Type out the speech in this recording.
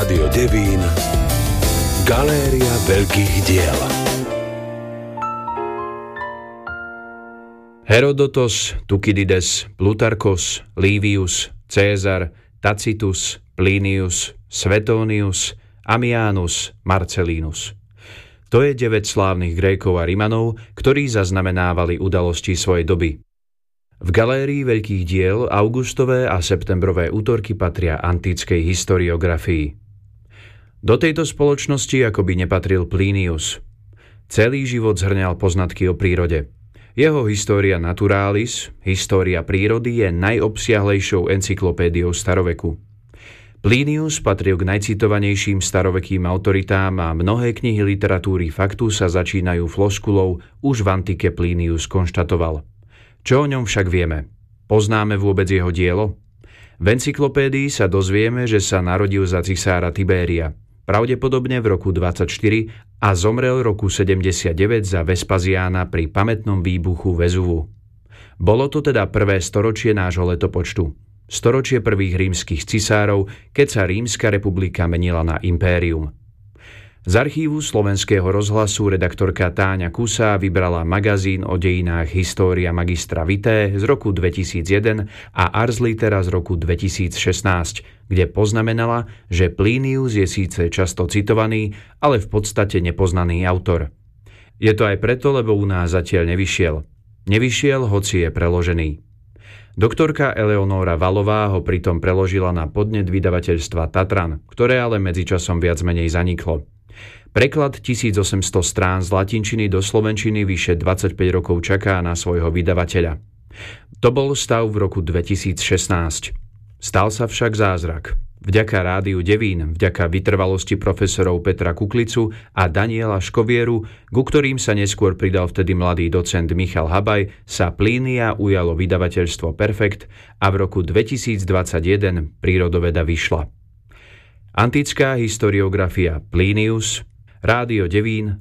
Rádio Devín, Galéria veľkých diel. Herodotos, Tukydides, Plutarchos, Livius, Cézar, Tacitus, Plinius, Suetonius, Ammianus, Marcellinus. To je 9 slávnych Grékov a Rimanov, ktorí zaznamenávali udalosti svojej doby. V galérii veľkých diel augustové a septembrové útorky patria antickej historiografii. Do tejto spoločnosti akoby nepatril Plinius. Celý život zhrňal poznatky o prírode. Jeho Historia Naturalis, história prírody, je najobsiahlejšou encyklopédiou staroveku. Plinius patril k najcitovanejším starovekým autoritám a mnohé knihy literatúry faktu sa začínajú floskulou už v antike Plinius konštatoval. Čo o ňom však vieme? Poznáme vôbec jeho dielo? V encyklopédii sa dozvieme, že sa narodil za cisára Tibéria, pravdepodobne v roku 24 a zomrel roku 79 za Vespaziána pri pamätnom výbuchu Vezuvu. Bolo to teda prvé storočie nášho letopočtu. Storočie prvých rímskych cisárov, keď sa Rímska republika menila na impérium. Z archívu Slovenského rozhlasu redaktorka Táňa Kusa vybrala magazín o dejinách História magistra Vitae z roku 2001 a Ars Litera z roku 2016, kde poznamenala, že Plinius je síce často citovaný, ale v podstate nepoznaný autor. Je to aj preto, lebo u nás zatiaľ nevyšiel. Nevyšiel, hoci je preložený. Doktorka Eleonóra Valová ho pritom preložila na podnet vydavateľstva Tatran, ktoré ale medzičasom viac menej zaniklo. Preklad 1800 strán z latinčiny do slovenčiny vyše 25 rokov čaká na svojho vydavateľa. To bol stav v roku 2016. Stal sa však zázrak. Vďaka Rádiu Devín, vďaka vytrvalosti profesorov Petra Kuklicu a Daniela Škovieru, ku ktorým sa neskôr pridal vtedy mladý docent Michal Habaj, sa Plínia ujalo vydavateľstvo Perfekt a v roku 2021 prírodoveda vyšla. Antická historiografia Plinius, Rádio Devín,